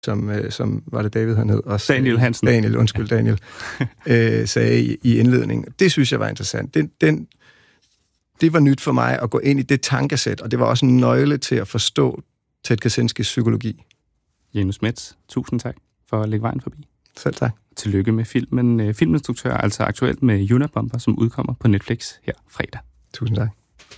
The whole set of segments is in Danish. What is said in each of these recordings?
som var det David, han hed? Også, Daniel Hansen. Daniel, sagde i indledningen. Det synes jeg var interessant. Det var nyt for mig at gå ind i det tankesæt, og det var også en nøgle til at forstå Ted Kaczynskis psykologi. Jenny Smets, tusind tak for at lægge vejen forbi. Selv tak. Tillykke med filmen. Filminstruktør, altså aktuelt med Unabomber, som udkommer på Netflix her fredag. Tusind tak.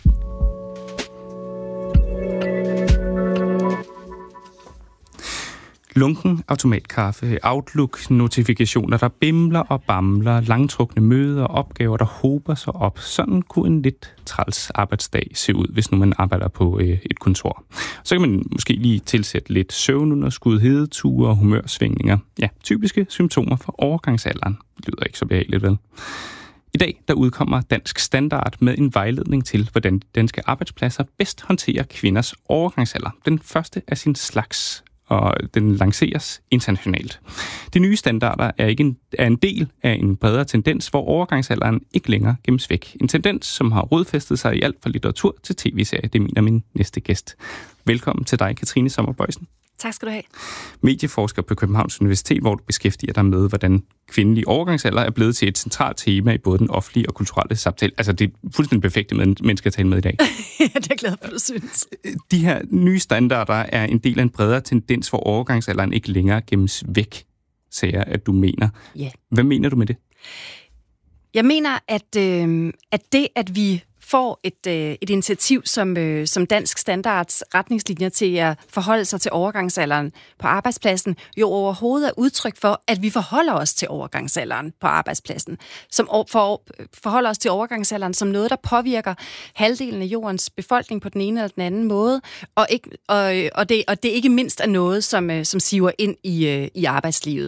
Lunken automatkaffe, Outlook-notifikationer, der bimler og bamler, langtrukne møder og opgaver, der hober sig op. Sådan kunne en lidt træls arbejdsdag se ud, hvis nu man arbejder på et kontor. Så kan man måske lige tilsætte lidt søvnunderskud, hedeture og humørsvingninger. Ja, typiske symptomer for overgangsalderen. Det lyder ikke så behageligt, vel? I dag der udkommer Dansk Standard med en vejledning til, hvordan danske arbejdspladser bedst håndterer kvinders overgangsalder. Den første af sin slags, og den lanceres internationalt. De nye standarder er en del af en bredere tendens, hvor overgangsalderen ikke længere gemmes væk. En tendens, som har rodfæstet sig i alt fra litteratur til tv-serier. Det mener min næste gæst. Velkommen til dig, Katrine Sommer Boysen. Tak skal du have. Medieforsker på Københavns Universitet, hvor du beskæftiger dig med, hvordan kvindelig overgangsalder er blevet til et centralt tema i både den offentlige og kulturelle samtale. Altså, det er fuldstændig perfekte mennesker at tale med i dag. Ja, det er glad for, du synes. De her nye standarder er en del af en bredere tendens, hvor overgangsalderen ikke længere gemmes væk, sagde jeg, at du mener. Ja. Hvad mener du med det? Jeg mener, at det, at vi får et initiativ som Dansk Standards retningslinjer til at forholde sig til overgangsalderen på arbejdspladsen, jo overhovedet er udtryk for, at vi forholder os til overgangsalderen på arbejdspladsen. Som forholder os til overgangsalderen som noget, der påvirker halvdelen af jordens befolkning på den ene eller den anden måde, og det ikke mindst er noget, som siver ind i arbejdslivet.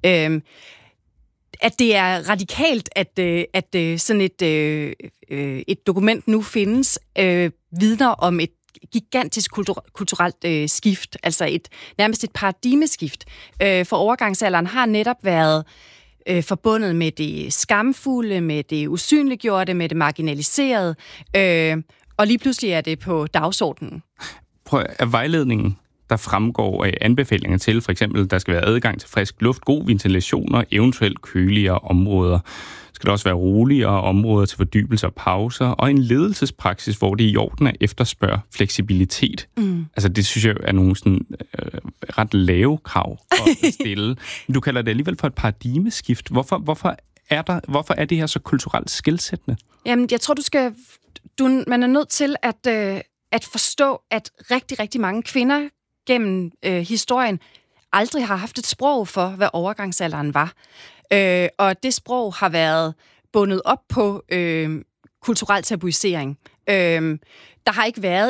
At det er radikalt, at sådan et dokument nu findes, vidner om et gigantisk kulturelt skift, altså nærmest et paradigmeskift. For overgangsalderen har netop været forbundet med det skamfulde, med det usynliggjorte, med det marginaliserede, og lige pludselig er det på dagsordenen. Prøv at vejledningen, der fremgår af anbefalinger til, for eksempel, der skal være adgang til frisk luft, god ventilation og eventuelt køligere områder. Skal der også være roligere områder til fordybelse og pauser, og en ledelsespraksis, hvor det er i orden at efterspørge fleksibilitet. Altså, det synes jeg er nogle sådan, ret lave krav at stille. Du kalder det alligevel for et paradigmeskift. Hvorfor er det her så kulturelt skelsættende? Jamen, jeg tror, man er nødt til at forstå, at rigtig, rigtig mange kvinder gennem historien aldrig har haft et sprog for, hvad overgangsalderen var. Og det sprog har været bundet op på kulturel tabuisering. Der har ikke været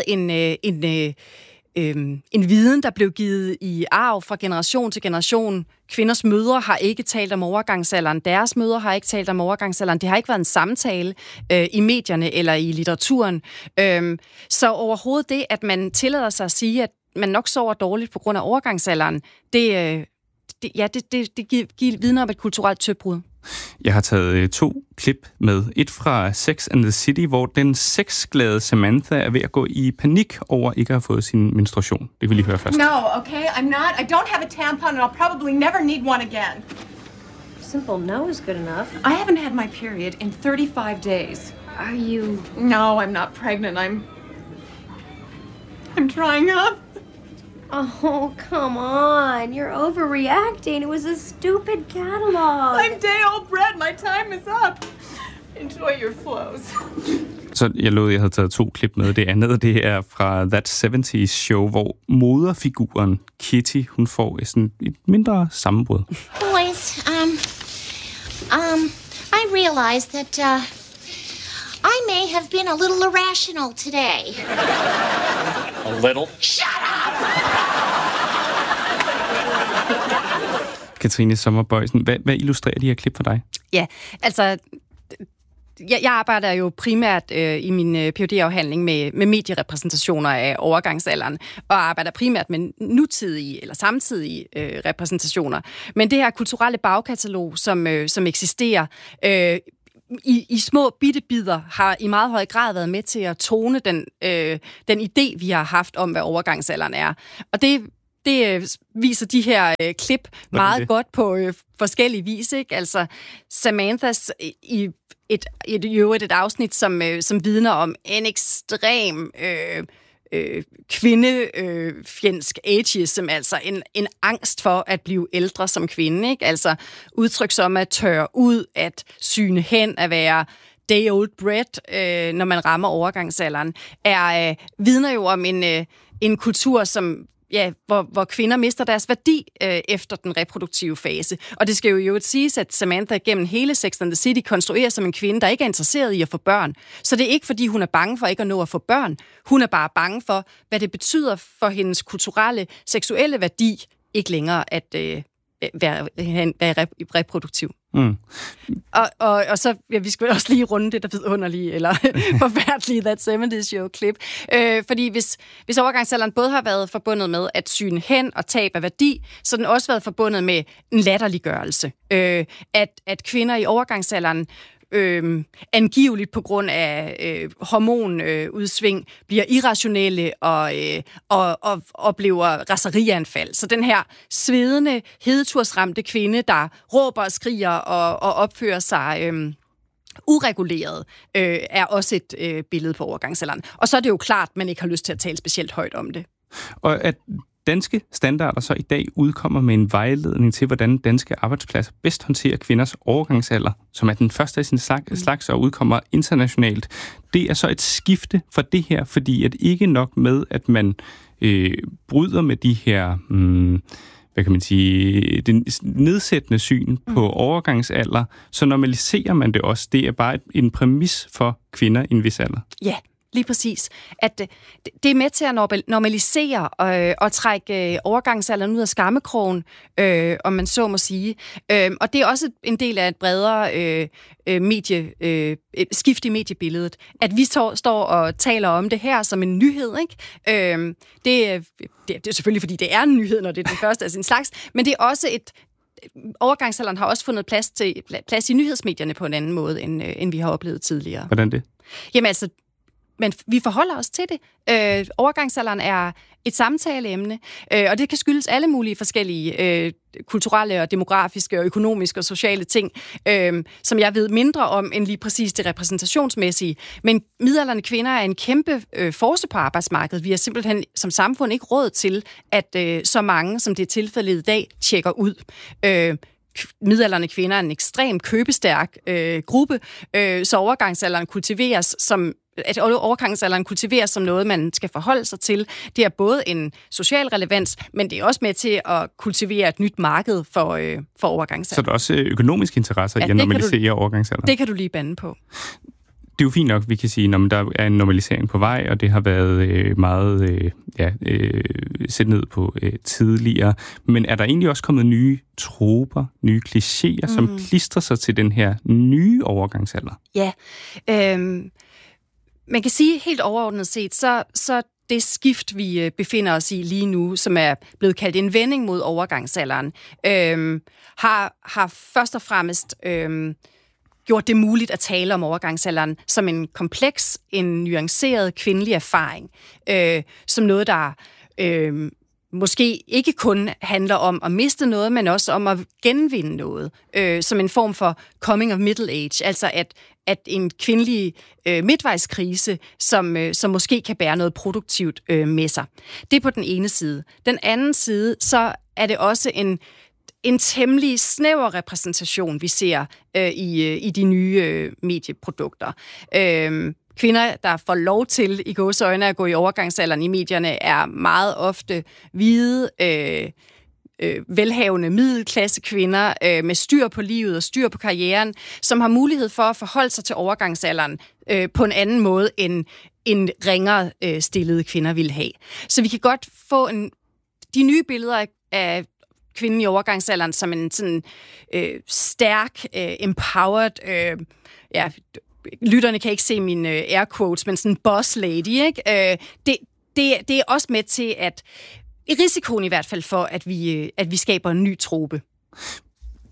en viden, der blev givet i arv fra generation til generation. Kvinders mødre har ikke talt om overgangsalderen. Deres mødre har ikke talt om overgangsalderen. Det har ikke været en samtale i medierne eller i litteraturen. Så overhovedet det, at man tillader sig at sige, at man nok sover dårligt på grund af overgangsalderen, det giver vidner om et kulturelt tøbrud. Jeg har taget 2 klip med. Et fra Sex and the City, hvor den sexglade Samantha er ved at gå i panik over ikke at have fået sin menstruation. Det vil I høre først. No, okay, I'm not. I don't have a tampon, and I'll probably never need one again. Simple no is good enough. I haven't had my period in 35 days. Are you... No, I'm not pregnant. I'm drying up. Oh, come on. You're overreacting. It was a stupid catalog. I'm day-old bread. My time is up. Enjoy your flows. Så jeg lovede, jeg havde taget 2 klip med. Det andet, det er fra That 70's Show, hvor moderfiguren Kitty, hun får sådan et mindre sammenbrud. Boys, I realized that, I may have been a little irrational today. A little? Shut up! Katrine Sommer Boysen, hvad illustrerer de her klip for dig? Ja, altså... Jeg arbejder jo primært i min Ph.D.-afhandling med medierepræsentationer af overgangsalderen, og arbejder primært med nutidige eller samtidige repræsentationer. Men det her kulturelle bagkatalog, som eksisterer i små bittebidder, har i meget høj grad været med til at tone den idé, vi har haft om, hvad overgangsalderen er. Og det det viser de her klip meget godt på forskellige vis, ikke? Altså, Samanthas i et afsnit, som vidner om en ekstrem kvindefjendsk ageism, altså en angst for at blive ældre som kvinde, ikke? Altså udtryk som at tørre ud, at syne hen, at være day old bread, når man rammer overgangsalderen, vidner jo om en kultur, som hvor kvinder mister deres værdi efter den reproduktive fase. Og det skal jo siges, at Samantha gennem hele Sex and the City konstruerer som en kvinde, der ikke er interesseret i at få børn. Så det er ikke, fordi hun er bange for ikke at nå at få børn. Hun er bare bange for, hvad det betyder for hendes kulturelle, seksuelle værdi, ikke længere at være reproduktiv. Mm. Og så, vi skal også lige runde det der vidunderlige, eller forfærdelige That 70's Show-klip. Fordi hvis overgangsalderen både har været forbundet med at syne hen og tab af værdi, så har den også været forbundet med en latterliggørelse. At kvinder i overgangsalderen angiveligt på grund af hormonudsving bliver irrationelle og oplever raserianfald. Så den her svedende, hedetursramte kvinde, der råber og skriger og opfører sig ureguleret, er også et billede på overgangsalderen. Og så er det jo klart, at man ikke har lyst til at tale specielt højt om det. Og at danske standarder så i dag udkommer med en vejledning til, hvordan danske arbejdspladser bedst håndterer kvinders overgangsalder, som er den første af sin slags og udkommer internationalt. Det er så et skifte for det her, fordi at ikke nok med, at man bryder med de her, hvad kan man sige, den nedsættende syn på overgangsalder, så normaliserer man det også. Det er bare en præmis for kvinder i en vis alder. Ja. Lige præcis. At det er med til at normalisere og trække overgangsalderen ud af skammekrogen, om man så må sige. Og det er også en del af et bredere skift i mediebilledet. At vi står og taler om det her som en nyhed, ikke? Det er selvfølgelig, fordi det er en nyhed, når det er den første af sin slags, men det er også overgangsalderen har også fundet plads i nyhedsmedierne på en anden måde, end vi har oplevet tidligere. Hvordan det? Jamen altså, men vi forholder os til det. Overgangsalderen er et samtaleemne, og det kan skyldes alle mulige forskellige kulturelle og demografiske og økonomiske og sociale ting, som jeg ved mindre om end lige præcis det repræsentationsmæssige. Men midaldrende kvinder er en kæmpe force på arbejdsmarkedet. Vi har simpelthen som samfund ikke råd til, at så mange, som det er tilfældet i dag, tjekker ud. Midaldrende kvinder er en ekstremt købestærk gruppe, så overgangsalderen kultiveres som noget, man skal forholde sig til. Det er både en social relevans, men det er også med til at kultivere et nyt marked for overgangsalderen. Så der er også økonomiske interesser i at normalisere overgangsalderen? Det kan du lige bande på. Det er jo fint nok, vi kan sige, at der er en normalisering på vej, og det har været meget sæt ned på tidligere. Men er der egentlig også kommet nye troper, nye klichéer, som klistrer sig til den her nye overgangsalder? Ja, man kan sige helt overordnet set, så det skift, vi befinder os i lige nu, som er blevet kaldt en vending mod overgangsalderen, har først og fremmest gjort det muligt at tale om overgangsalderen som en kompleks, en nuanceret kvindelig erfaring, som noget, der måske ikke kun handler om at miste noget, men også om at genvinde noget, som en form for coming of middle age, altså at en kvindelig midtvejskrise, som måske kan bære noget produktivt med sig. Det er på den ene side. Den anden side, så er det også en temmelig snæver repræsentation, vi ser i de nye medieprodukter. Kvinder, der får lov til i gåseøjne at gå i overgangsalderen i medierne, er meget ofte hvide, velhavende middelklasse kvinder med styr på livet og styr på karrieren, som har mulighed for at forholde sig til overgangsalderen på en anden måde, end ringere stillede kvinder ville have. Så vi kan godt få de nye billeder af kvinden i overgangsalderen som en sådan stærk, empowered, lytterne kan ikke se mine air quotes, men sådan boss lady, ikke? Det er også med til at i risikoen i hvert fald for, at vi skaber en ny trope.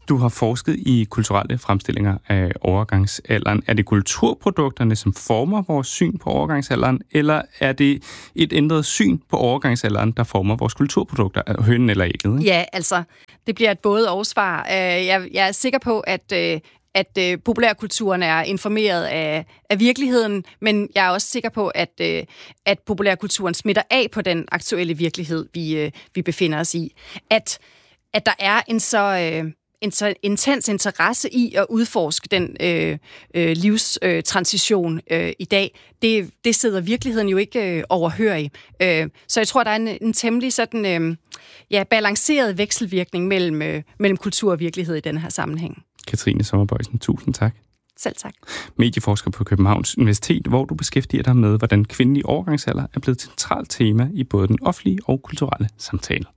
Du har forsket i kulturelle fremstillinger af overgangsalderen. Er det kulturprodukterne, som former vores syn på overgangsalderen, eller er det et ændret syn på overgangsalderen, der former vores kulturprodukter, hønen eller ægget? Ikke? Ja, altså, det bliver et både-og-svar. Jeg er sikker på, at populærkulturen er informeret af virkeligheden, men jeg er også sikker på, at populærkulturen smitter af på den aktuelle virkelighed, vi befinder os i. At der er en så intens interesse i at udforske den livstransition i dag, det sidder virkeligheden jo ikke overhørig. Så jeg tror, der er en temmelig sådan, balanceret vekselvirkning mellem kultur og virkelighed i den her sammenhæng. Katrine Sommer-Boysen, tusind tak. Selv tak. Medieforsker på Københavns Universitet, hvor du beskæftiger dig med, hvordan kvindelig overgangsalder er blevet et centralt tema i både den offentlige og kulturelle samtale.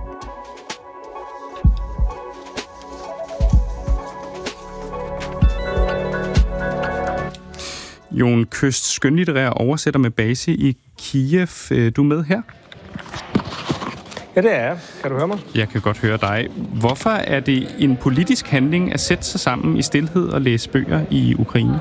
Jon Køst, skønlitterær oversætter med base i Kiev. Du er med her? Ja, det er jeg. Kan du høre mig? Jeg kan godt høre dig. Hvorfor er det en politisk handling at sætte sig sammen i stilhed og læse bøger i Ukraine?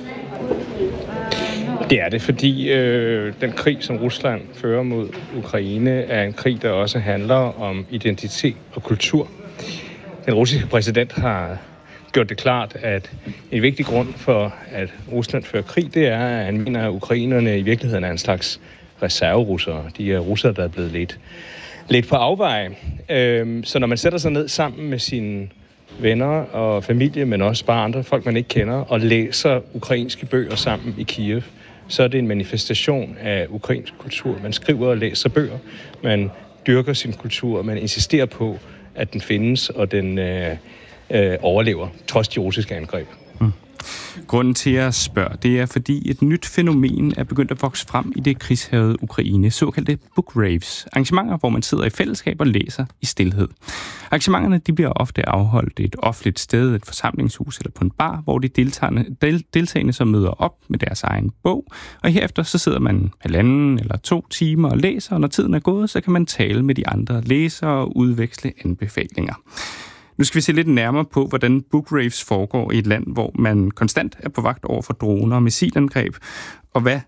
Det er det, fordi den krig, som Rusland fører mod Ukraine, er en krig, der også handler om identitet og kultur. Den russiske præsident har gjort det klart, at en vigtig grund for, at Rusland fører krig, det er, at han mener, at ukrainerne i virkeligheden er en slags reserverussere. De er russere, der er blevet lidt på afveje. Så når man sætter sig ned sammen med sine venner og familie, men også bare andre folk, man ikke kender, og læser ukrainske bøger sammen i Kiev, så er det en manifestation af ukrainsk kultur. Man skriver og læser bøger, man dyrker sin kultur, man insisterer på, at den findes, og den overlever, trods de russiske angreb. Grunden til at spørge, det er, fordi et nyt fænomen er begyndt at vokse frem i det krigshærgede Ukraine, såkaldte book raves. Arrangementer, hvor man sidder i fællesskab og læser i stilhed. Arrangementerne de bliver ofte afholdt i et offentligt sted, et forsamlingshus eller på en bar, hvor de deltagende så møder op med deres egen bog, og herefter så sidder man 1,5 eller 2 timer og læser, og når tiden er gået, så kan man tale med de andre læsere og udveksle anbefalinger. Nu skal vi se lidt nærmere på, hvordan book raves foregår i et land, hvor man konstant er på vagt over for droner og missilangreb, og hvad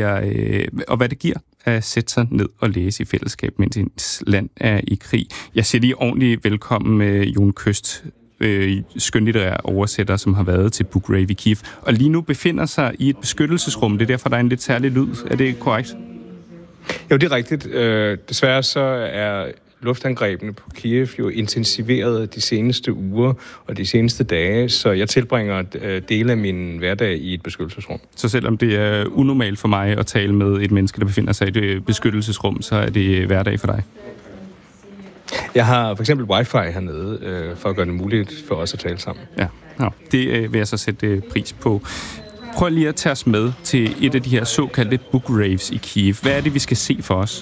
det giver at sætte sig ned og læse i fællesskab, mens ens land er i krig. Jeg siger lige ordentligt velkommen med Jon Køst, skønlitterær oversætter, som har været til book rave i Kiev, og lige nu befinder sig i et beskyttelsesrum. Det er derfor, der er en lidt særlig lyd. Er det korrekt? Jo, det er rigtigt. Desværre så er luftangrebene på Kiev jo intensiveret de seneste uger og de seneste dage, så jeg tilbringer dele af min hverdag i et beskyttelsesrum. Så selvom det er unormalt for mig at tale med et menneske, der befinder sig i et beskyttelsesrum, så er det hverdag for dig? Jeg har for eksempel wifi hernede, for at gøre det muligt for os at tale sammen. Ja, det vil jeg så sætte pris på. Prøv lige at tage os med til et af de her såkaldte book raves i Kiev. Hvad er det, vi skal se for os?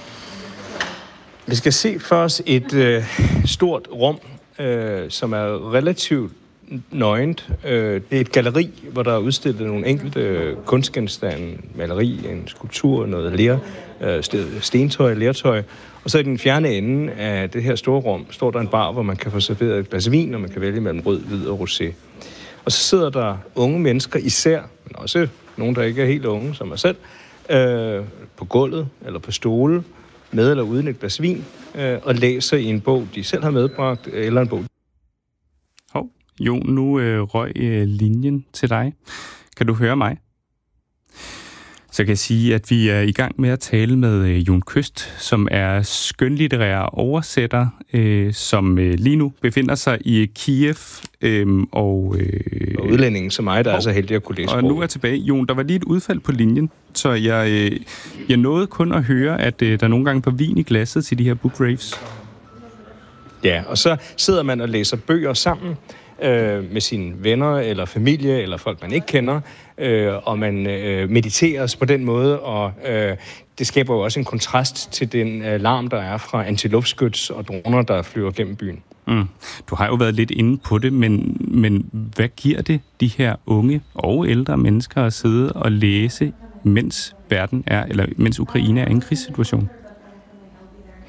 Vi skal se for os et stort rum, som er relativt nøgent. Det er et galleri, hvor der er udstillet nogle enkelte kunstgenstande, maleri, en skulptur, noget stentøj, lertøj. Og så i den fjerne ende af det her store rum står der en bar, hvor man kan få serveret et glas vin, og man kan vælge mellem rød, hvid og rosé. Og så sidder der unge mennesker især, men også nogen, der ikke er helt unge, som mig selv, på gulvet eller på stole, med eller uden et glas vin, og læser i en bog, de selv har medbragt, eller en bog. Jo, nu røg linjen til dig. Kan du høre mig? Så kan jeg sige, at vi er i gang med at tale med Jon Køst, som er skønlitterær oversætter, som lige nu befinder sig i Kiev. Og udlændingen som mig, der er så heldig at kunne læse. Og nu er tilbage. Jon, der var lige et udfald på linjen, så jeg nåede kun at høre, at der nogle gange var vin i glasset til de her book raves. Ja, og så sidder man og læser bøger sammen med sine venner eller familie eller folk, man ikke kender, og man mediteres på den måde, og det skaber jo også en kontrast til den larm, der er fra antiluftskyts og droner, der flyver gennem byen. Du har jo været lidt inde på det, men hvad giver det de her unge og ældre mennesker at sidde og læse, mens verden er, eller mens Ukraine er i en krigssituation?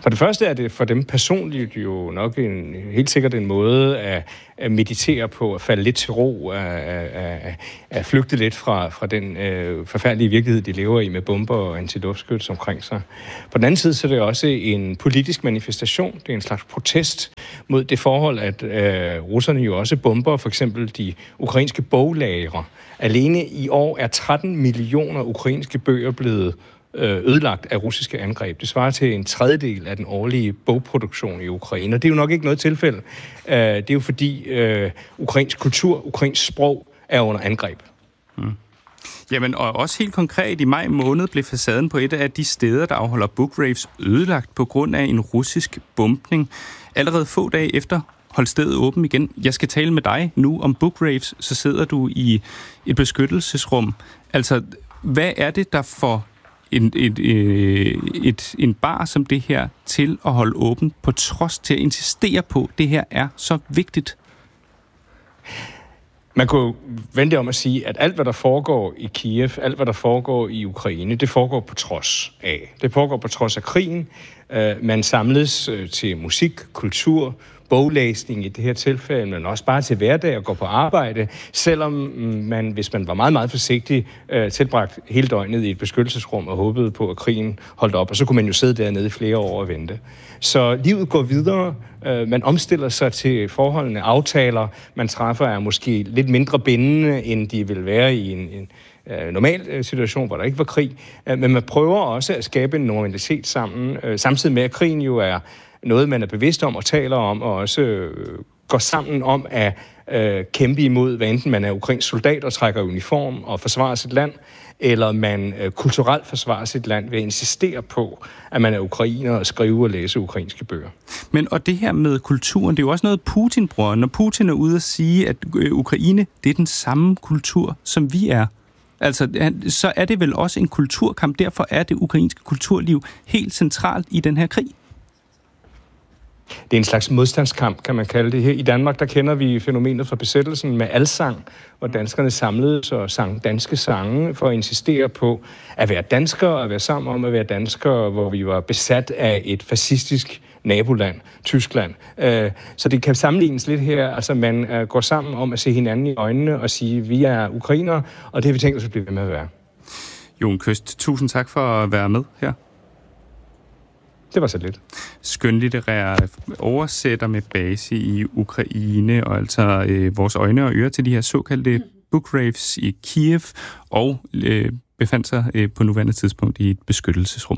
For det første er det for dem personligt jo nok helt sikkert en måde at meditere på, at falde lidt til ro, at flygte lidt fra den forfærdelige virkelighed, de lever i med bomber og antiluftskyts omkring sig. På den anden side så er det også en politisk manifestation. Det er en slags protest mod det forhold, at russerne jo også bomber for eksempel de ukrainske boglagre. Alene i år er 13 millioner ukrainske bøger blevet ødelagt af russiske angreb. Det svarer til en tredjedel af den årlige bogproduktion i Ukraine. Og det er jo nok ikke noget tilfælde. Det er jo fordi ukrainsk kultur, ukrainsk sprog er under angreb. Jamen, og også helt konkret, i maj måned blev facaden på et af de steder, der afholder book raves, ødelagt på grund af en russisk bombning. Allerede få dage efter holdt stedet åben igen. Jeg skal tale med dig nu om book raves, så sidder du i et beskyttelsesrum. Altså, hvad er det, der får en bar som det her til at holde åben, på trods til at insistere på, at det her er så vigtigt? Man kunne vente om at sige, at alt, hvad der foregår i Kiev, alt, hvad der foregår i Ukraine, det foregår på trods af. Det foregår på trods af krigen. Man samles til musik, kultur, boglæsning i det her tilfælde, men også bare til hverdag og gå på arbejde, selvom man, hvis man var meget, meget forsigtig, tilbragt hele døgnet i et beskyttelsesrum og håbede på, at krigen holdt op, og så kunne man jo sidde dernede i flere år og vente. Så livet går videre, man omstiller sig til forholdene, aftaler, man træffer er måske lidt mindre bindende, end de vil være i en normal situation, hvor der ikke var krig, men man prøver også at skabe en normalitet sammen, samtidig med, at krigen jo er noget, man er bevidst om og taler om, og også går sammen om at kæmpe imod, hvad enten man er ukrainsk soldat og trækker uniform og forsvarer sit land, eller man kulturelt forsvarer sit land ved at insistere på, at man er ukrainer og skrive og læse ukrainske bøger. Men og det her med kulturen, det er jo også noget, Putin bruger. Når Putin er ude at sige, at Ukraine, det er den samme kultur, som vi er, altså, så er det vel også en kulturkamp. Derfor er det ukrainske kulturliv helt centralt i den her krig. Det er en slags modstandskamp, kan man kalde det her. I Danmark, der kender vi fænomenet fra besættelsen med alsang, hvor danskerne samledes og sang danske sange for at insistere på at være danskere, at være sammen om at være danskere, hvor vi var besat af et fascistisk naboland, Tyskland. Så det kan sammenlignes lidt her. Altså, man går sammen om at se hinanden i øjnene og sige, at vi er ukrainere, og det har vi tænkt os at blive ved med at være. Jon Køst, tusind tak for at være med her. Det var så lidt. Skønlitterær oversætter med base i Ukraine, og altså vores øjne og ører til de her såkaldte book raves i Kiev, og befandt sig på nuværende tidspunkt i et beskyttelsesrum.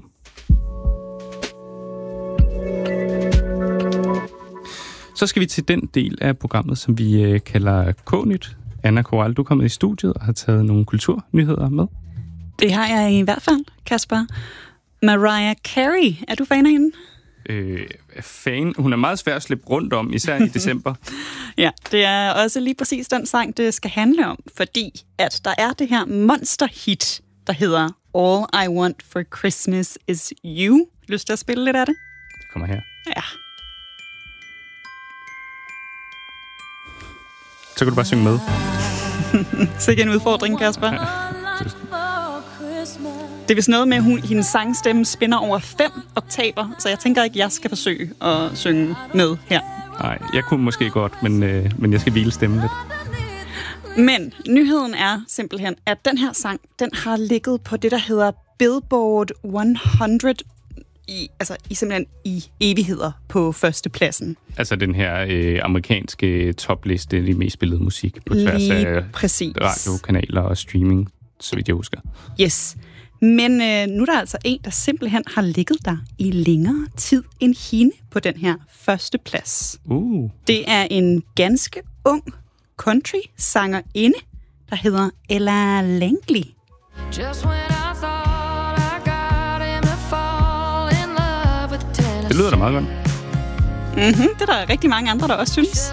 Så skal vi til den del af programmet, som vi kalder K-nyt. Anna Koral, du er kommet i studiet og har taget nogle kulturnyheder med. Det har jeg i hvert fald, Kasper. Mariah Carey, er du fan af hende? Fan? Hun er meget svær at slippe rundt om, især i december. Ja, det er også lige præcis den sang, det skal handle om, fordi at der er det her monsterhit, der hedder All I Want for Christmas is You. Lyst til at spille lidt af det? Det kommer her. Ja. Så kan du bare synge med. Sikke en udfordring, Kasper. Det er vist noget med, at hendes sangstemme spænder over 5 oktaver, så jeg tænker ikke, jeg skal forsøge at synge med her. Nej, jeg kunne måske godt, men jeg skal hvile stemmen lidt. Men nyheden er simpelthen, at den her sang, den har ligget på det, der hedder Billboard 100 simpelthen i evigheder på førstepladsen. Altså den her amerikanske topliste, de mest spillede musik på tværs af radiokanaler og streaming, så vidt jeg husker. Yes. Men nu er der altså en, der simpelthen har ligget der i længere tid end hende på den her første plads. Det er en ganske ung country-sangerinde, der hedder Ella Langley. Det lyder da meget godt. Det er der rigtig mange andre, der også synes.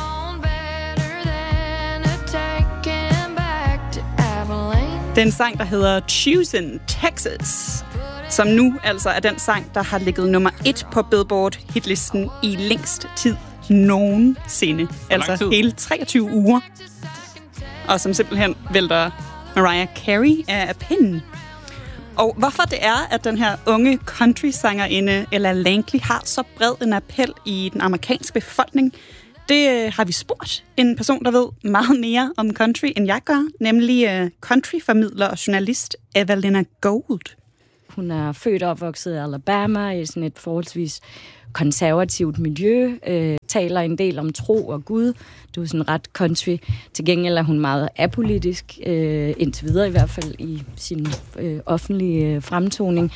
Den sang, der hedder Choosing Texas, som nu altså er den sang, der har ligget nummer 1 på Billboard hitlisten i længst tid nogensinde. Altså hele 23 uger. Og som simpelthen vælter Mariah Carey af pinden. Og hvorfor det er, at den her unge country-sangerinde Ella Langley har så bred en appel i den amerikanske befolkning, det har vi spurgt en person, der ved meget mere om country, end jeg gør, nemlig countryformidler og journalist Evalena Gould. Hun er født og opvokset i Alabama i sådan et forholdsvis konservativt miljø, taler en del om tro og Gud. Du er sådan ret country. Til gengæld er hun meget apolitisk, indtil videre i hvert fald i sin offentlige fremtoning.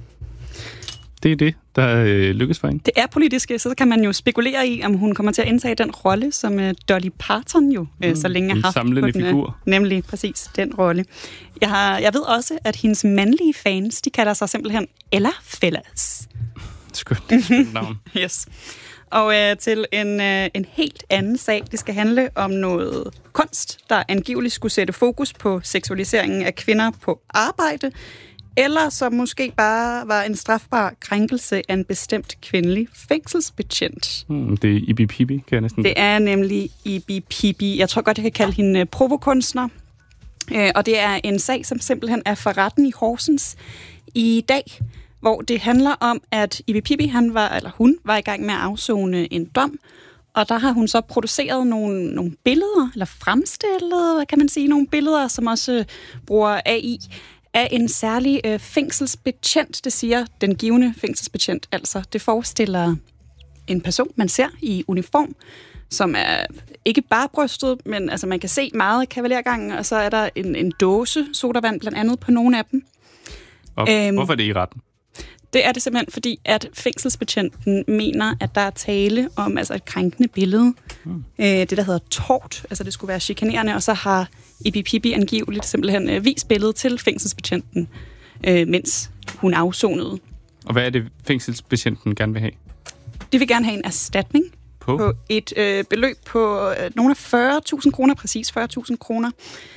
Det er det, der lykkes for hende. Det er politisk, så kan man jo spekulere i, om hun kommer til at indtage den rolle, som Dolly Parton jo så længe har haft. En samlende figur. Nemlig præcis den rolle. Jeg ved også, at hendes mandlige fans, de kalder sig simpelthen Ella Fellas. Skønt navn. Yes. Og til en helt anden sag. Det skal handle om noget kunst, der angiveligt skulle sætte fokus på seksualiseringen af kvinder på arbejde, eller som måske bare var en strafbar krænkelse af en bestemt kvindelig fængselsbetjent. Det er Ibi Pibi, kan jeg næsten. Det er nemlig Ibi Pibi. Jeg tror godt, jeg kan kalde hende provokunstner. Og det er en sag, som simpelthen er for retten i Horsens i dag, hvor det handler om, at Ibi Pibi, hun var i gang med at afsone en dom, og der har hun så produceret nogle billeder, eller fremstillet, hvad kan man sige, nogle billeder, som også bruger AI, af en særlig fængselsbetjent, det siger den givne fængselsbetjent. Altså, det forestiller en person, man ser i uniform, som er ikke bare brystet, men altså, man kan se meget af kavalergangen, og så er der en dåse sodavand blandt andet på nogle af dem. Og hvorfor er det i retten? Det er det simpelthen, fordi at fængselsbetjenten mener, at der er tale om altså et krænkende billede. Det, der hedder tort, altså det skulle være chikanerende, og så har Ibi Pibi angiveligt simpelthen vist billedet til fængselsbetjenten, mens hun afsonede. Og hvad er det, fængselsbetjenten gerne vil have? De vil gerne have en erstatning på et beløb på nogle af 40.000 kroner, præcis 40.000 kroner,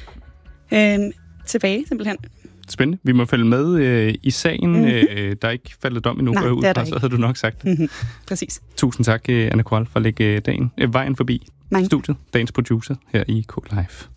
tilbage simpelthen. Spændende. Vi må følge med i sagen. Der er ikke faldet dom endnu. Nej, det er der ikke. Så havde du nok sagt det. Præcis. Tusind tak, Anna Koral, for at lægge vejen forbi studiet. Dagens producer her i K-Live.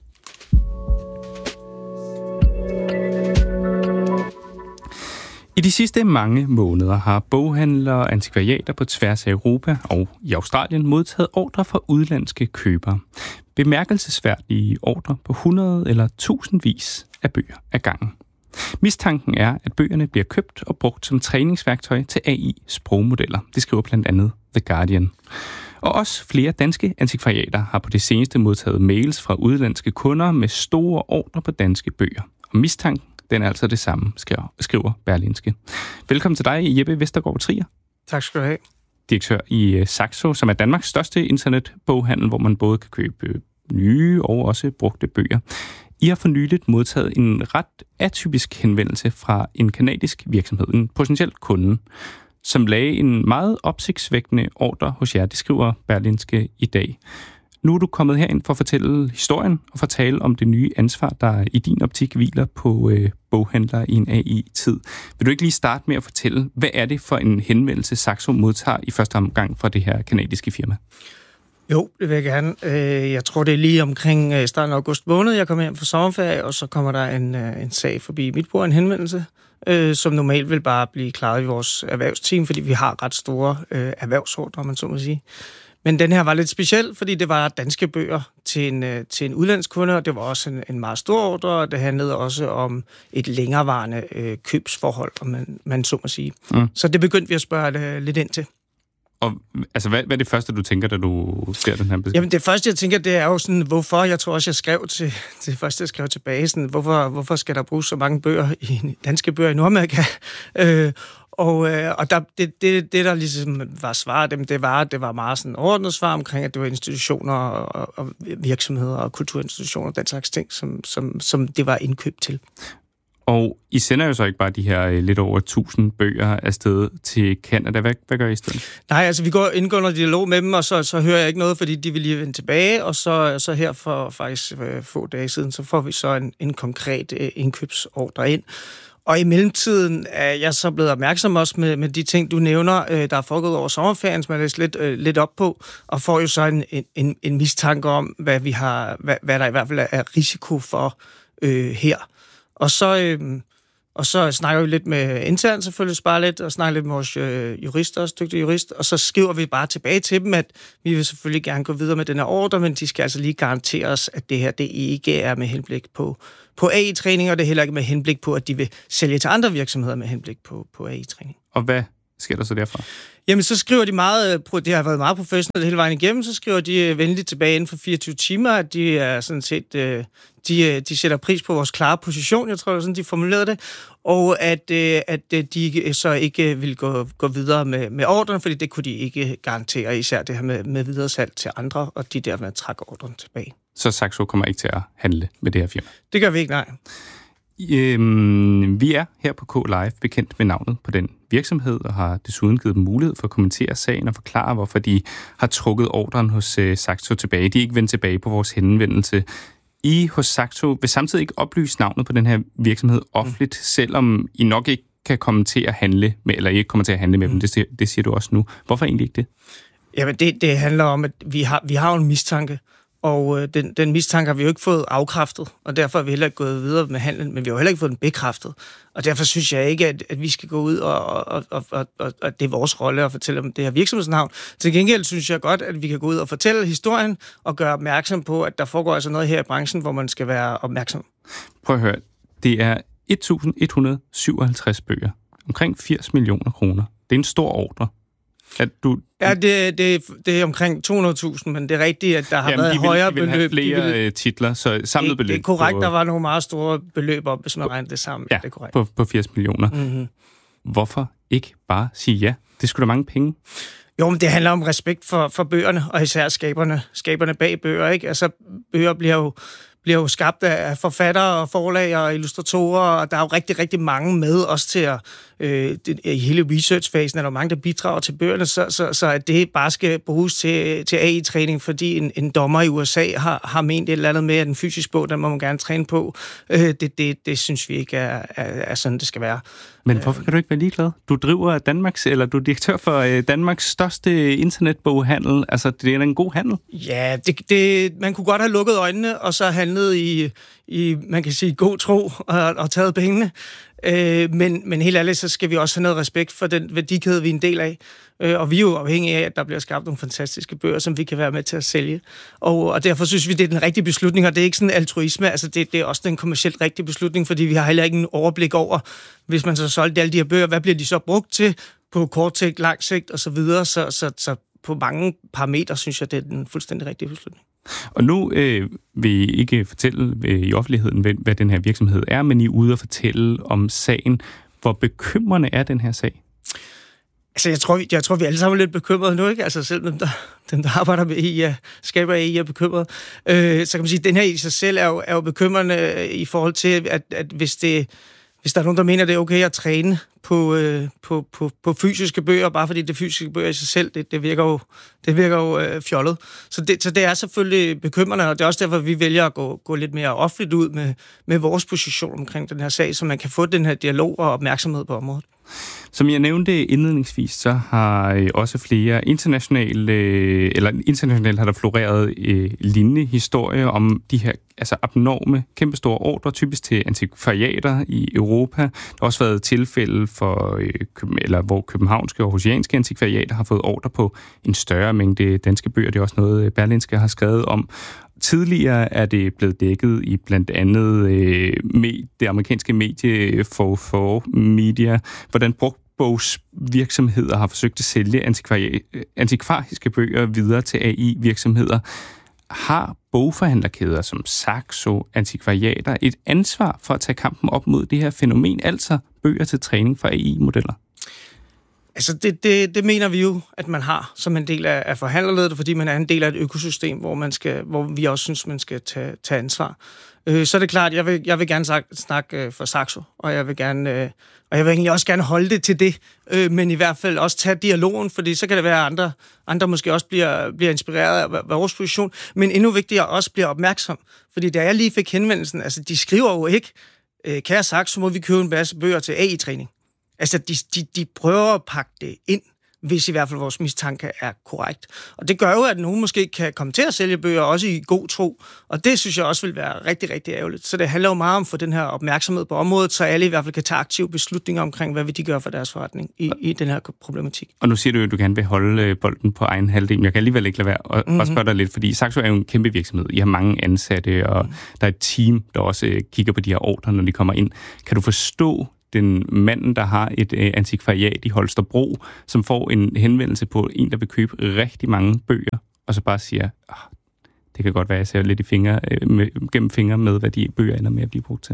I de sidste mange måneder har boghandlere og antikvariater på tværs af Europa og i Australien modtaget ordrer fra udenlandske købere. Bemærkelsesværdige ordrer på 100 eller tusindvis af bøger ad gangen. Mistanken er, at bøgerne bliver købt og brugt som træningsværktøj til AI-sprogmodeller. Det skriver blandt andet The Guardian. Og også flere danske antikvariater har på det seneste modtaget mails fra udenlandske kunder med store ordrer på danske bøger. Og mistanken, den er altså det samme, skriver Berlingske. Velkommen til dig, Jeppe Vestergaard Trier. Tak skal du have. Direktør i Saxo, som er Danmarks største internetboghandel, hvor man både kan købe nye og også brugte bøger. I har for nyligt modtaget en ret atypisk henvendelse fra en kanadisk virksomhed, en potentiel kunde, som lagde en meget opsigtsvækkende ordre hos jer. Det skriver Berlingske i dag. Nu er du kommet herind for at fortælle historien og fortælle om det nye ansvar, der i din optik hviler på boghandlere i en AI-tid. Vil du ikke lige starte med at fortælle, hvad er det for en henvendelse, Saxo modtager i første omgang fra det her kanadiske firma? Jo, det vil jeg gerne. Jeg tror, det er lige omkring starten af august måned. Jeg kommer hjem fra sommerferie, og så kommer der en sag forbi mit bord, en henvendelse, som normalt vil bare blive klaret i vores erhvervsteam, fordi vi har ret store erhvervsordrer, man så må sige. Men den her var lidt speciel, fordi det var danske bøger til en udlandskunde, og det var også en meget stor ordre, og det handlede også om et længerevarende købsforhold, om man så må sige. Så det begyndte vi at spørge lidt ind til. Og altså, hvad er det første, du tænker, da du ser den her besked? Jamen, det første, jeg tænker, det er jo sådan, hvorfor? Jeg tror også, jeg skrev til det første, jeg skrev tilbage, sådan, hvorfor skal der bruges så mange bøger danske bøger i Nordamerika? Og det, der ligesom var svaret dem, det var meget sådan ordnet svar omkring, at det var institutioner og virksomheder og kulturinstitutioner og den slags ting, som det var indkøbt til. Og I sender jo så ikke bare de her lidt over 1000 bøger afsted til Canada. Hvad gør I i stedet? Nej, altså vi indgår under dialog med dem, og så hører jeg ikke noget, fordi de vil lige vende tilbage, og så her for faktisk få dage siden, så får vi så en konkret indkøbsordre ind. Og i mellemtiden er jeg så blevet opmærksom også med de ting, du nævner, der er foregået over sommerferien, som jeg læst lidt op på, og får jo så en mistanke om, hvad der i hvert fald er risiko for her. Og så Og så snakker vi lidt med internt selvfølgelig, sparer lidt, og snakker lidt med vores jurister, også dygtige jurist, og så skriver vi bare tilbage til dem, at vi vil selvfølgelig gerne gå videre med den her ordre, men de skal altså lige garantere os, at det her det ikke er med henblik på AI-træning, og det er heller ikke med henblik på, at de vil sælge til andre virksomheder med henblik på AI-træning. Og hvad sker der så derfra? Jamen, så skriver de meget, det har været meget professionelt hele vejen igennem, så skriver de venligt tilbage inden for 24 timer, at de er sådan set, de sætter pris på vores klare position, jeg tror, det er sådan, de formulerede det, og at de så ikke vil gå videre med ordren, fordi det kunne de ikke garantere, især det her med videre salg til andre, og de dermed trækker ordren tilbage. Så Saxo kommer ikke til at handle med det her firma? Det gør vi ikke, nej. Vi er her på K-Live bekendt med navnet på den virksomhed, og har desuden givet dem mulighed for at kommentere sagen og forklare, hvorfor de har trukket ordren hos Saxo tilbage. De er ikke vendt tilbage på vores henvendelse. I hos Saxo vil samtidig ikke oplyse navnet på den her virksomhed offentligt, selvom I nok ikke kan komme til at handle med, eller ikke kommer til at handle med dem. Det siger du også nu. Hvorfor egentlig ikke det? Jamen, det handler om, at vi har jo en mistanke, og den mistanke har vi jo ikke fået afkræftet, og derfor har vi heller ikke gået videre med handlen, men vi har jo heller ikke fået den bekræftet. Og derfor synes jeg ikke, at vi skal gå ud, og det er vores rolle at fortælle om det her virksomhedsnavn. Til gengæld synes jeg godt, at vi kan gå ud og fortælle historien, og gøre opmærksom på, at der foregår altså noget her i branchen, hvor man skal være opmærksom. Prøv at høre, det er 1.157 bøger, omkring 80 millioner kroner. Det er en stor ordre. Ja, det er omkring 200.000, men det er rigtigt, at der har været højere beløb. Have flere titler, så samlet beløb. Det er korrekt, der var nogle meget store beløb op, hvis man regner det sammen. Ja, det er korrekt. På 80 millioner. Mm-hmm. Hvorfor ikke bare sige ja? Det skulle da mange penge. Jo, men det handler om respekt for bøgerne, og især skaberne bag bøger, ikke? Altså, bøger bliver jo skabt af forfattere og forlag og illustratorer, og der er jo rigtig, rigtig mange med, også til at i hele researchfasen er der mange, der bidrager til bøgerne, så at det bare skal bruges til AI-træning, fordi en dommer i USA har ment et eller andet med, at en fysisk bog, den må man gerne træne på. Det synes vi ikke er sådan, det skal være. Men hvorfor kan du ikke være ligeglad? Du driver Danmarks, eller du er direktør for Danmarks største internetboghandel. Altså, det er en god handel. Ja, man kunne godt have lukket øjnene, og så handlet i man kan sige, god tro og taget pengene. Men helt ærligt, så skal vi også have noget respekt for den værdikæde, vi er en del af. Og vi er jo afhængige af, at der bliver skabt nogle fantastiske bøger, som vi kan være med til at sælge. Og derfor synes vi, det er den rigtige beslutning, og det er ikke sådan altruisme. Altså, det er også den kommercielt rigtige beslutning, fordi vi har heller ikke en overblik over, hvis man så solgte alle de her bøger, hvad bliver de så brugt til på kort sigt, lang sigt osv. Så på mange parametre, synes jeg, det er den fuldstændig rigtige beslutning. Og nu vil I ikke fortælle i offentligheden, hvad den her virksomhed er, men I er ude og fortælle om sagen. Hvor bekymrende er den her sag? Altså, jeg tror, vi alle sammen er lidt bekymrede nu, ikke? Altså, selv dem, der arbejder med AI, skaber AI, er bekymrede. Så kan man sige, at den her i sig selv er jo bekymrende i forhold til, at hvis der er nogen, der mener, det er okay at træne på fysiske bøger, bare fordi det fysiske bøger i sig selv, det virker jo fjollet. Så det er selvfølgelig bekymrende, og det er også derfor, vi vælger at gå lidt mere offentligt ud med vores position omkring den her sag, så man kan få den her dialog og opmærksomhed på området. Som jeg nævnte indledningsvis, så har også flere internationalt har der floreret lignende historier om de her abnorme, kæmpestore ordre, typisk til antikvariater i Europa. Der har også været tilfælde hvor københavnske og aarhusianske antikvariater har fået ordre på en større mængde danske bøger. Det er også noget, Berlingske har skrevet om. Tidligere er det blevet dækket i blandt andet det amerikanske medie 4 Media, hvordan brugtbogsvirksomheder har forsøgt at sælge antikvariske bøger videre til AI-virksomheder. Har bogforhandlerkæder som Saxo, antikvariater et ansvar for at tage kampen op mod det her fænomen, altså bøger til træning for AI-modeller? Altså, det mener vi jo, at man har som en del af forhandlerledet, fordi man er en del af et økosystem, hvor vi også synes, man skal tage ansvar. Så er det klart, jeg vil gerne snakke for Saxo, og jeg vil egentlig også gerne holde det til det, men i hvert fald også tage dialogen, fordi så kan det være, at andre måske også bliver inspireret af vores position, men endnu vigtigere også bliver opmærksom, fordi da jeg lige fik henvendelsen, altså de skriver jo ikke, kære Saxo, må vi købe en masse bøger til AI-træning. Altså, de prøver at pakke det ind hvis i hvert fald vores mistanke er korrekt. Og det gør jo, at nogen måske kan komme til at sælge bøger, også i god tro, og det synes jeg også vil være rigtig, rigtig ærgerligt. Så det handler jo meget om at få den her opmærksomhed på området, så alle i hvert fald kan tage aktive beslutninger omkring, hvad vil de gøre for deres forretning i den her problematik. Og nu siger du jo, at du gerne vil holde bolden på egen halvdel, men jeg kan alligevel ikke lade være at spørge dig lidt, fordi Saxo er jo en kæmpe virksomhed. I har mange ansatte, og der er et team, der også kigger på de her ordrer, når de kommer ind. Kan du forstå den manden, der har et antikvariat i Holstebro, som får en henvendelse på en, der vil købe rigtig mange bøger, og så bare siger, det kan godt være, at jeg ser lidt gennem fingre med, hvad de bøger ender med at blive brugt til?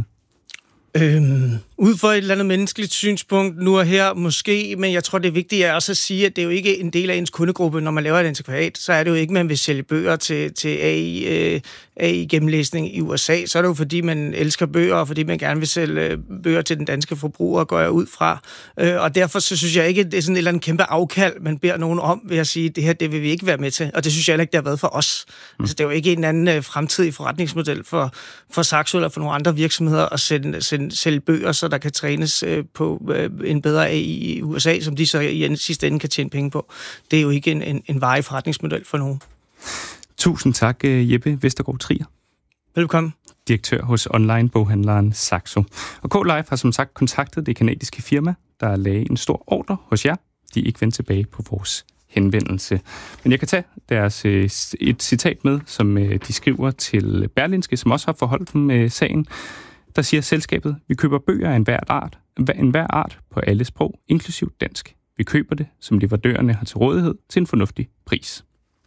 Ud for et eller andet menneskeligt synspunkt nu og her måske, men jeg tror, det er vigtigt at også at sige, at det er jo ikke en del af ens kundegruppe, når man laver et antikvariat, så er det jo ikke, man vil sælge bøger til AI-gennemlæsning i USA, så er det jo, fordi man elsker bøger, og fordi man gerne vil sælge bøger til den danske forbruger, går jeg ud fra. Og derfor så synes jeg ikke, at det er sådan et eller andet kæmpe afkald, man beder nogen om ved at sige, det her, det vil vi ikke være med til, og det synes jeg heller ikke, det har været for os. Altså, det er jo ikke en anden fremtidig forretningsmodel for Saxo eller for nogle andre virksomheder at sælge bøger, så der kan trænes på en bedre AI i USA, som de så i sidste ende kan tjene penge på. Det er jo ikke en varig forretningsmodel for nogen. Tusind tak, Jeppe Vestergaard Trier. Velkommen. Direktør hos online-boghandleren Saxo. Og K-Live har som sagt kontaktet det kanadiske firma, der lagde en stor ordre hos jer. De er ikke vendt tilbage på vores henvendelse. Men jeg kan tage et citat med, som de skriver til Berlingske, som også har forholdt dem med sagen. Der siger selskabet, vi køber bøger af enhver art på alle sprog, inklusiv dansk. Vi køber det, som leverandørerne har til rådighed, til en fornuftig pris.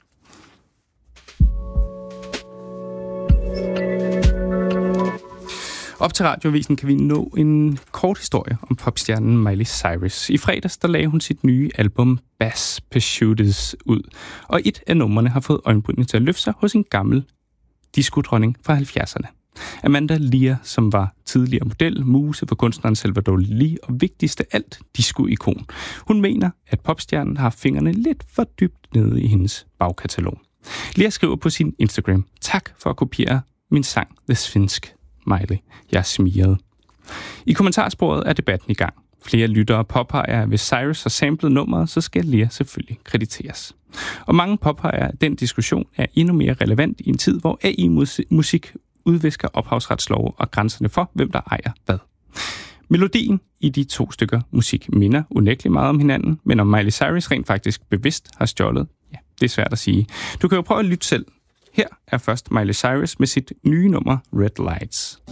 Op til Radioavisen kan vi nå en kort historie om popstjernen Miley Cyrus. I fredags der lagde hun sit nye album Bass Pursuits ud, og et af numrene har fået øjenbrynene til at løfte sig hos en gammel disco-dronning fra 70'erne. Amanda Lear, som var tidligere model, muse for kunstneren Salvador Dali og vigtigst af alt, disco-ikon. Hun mener, at popstjernen har fingrene lidt for dybt nede i hendes bagkatalog. Lear skriver på sin Instagram, tak for at kopiere min sang The Svensk. Miley, jeg smirede. I kommentarsporet er debatten i gang. Flere lyttere påpeger, at hvis Cyrus har samlet nummeret, så skal Lear selvfølgelig krediteres. Og mange påpeger, at den diskussion er endnu mere relevant i en tid, hvor AI-musik udvisker ophavsretslove og grænserne for, hvem der ejer hvad. Melodien i de to stykker musik minder unægteligt meget om hinanden, men om Miley Cyrus rent faktisk bevidst har stjålet, ja, det er svært at sige. Du kan jo prøve at lytte selv. Her er først Miley Cyrus med sit nye nummer Red Lights.